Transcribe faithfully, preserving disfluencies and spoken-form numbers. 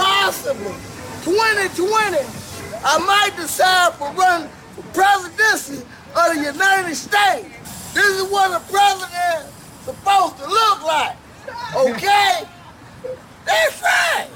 possibly twenty twenty, I might decide for running for presidency of the United States. This is what a president